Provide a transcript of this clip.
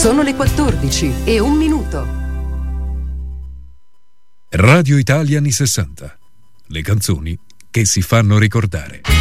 Sono le 14:01. Radio Italia anni 60. Le canzoni che si fanno ricordare.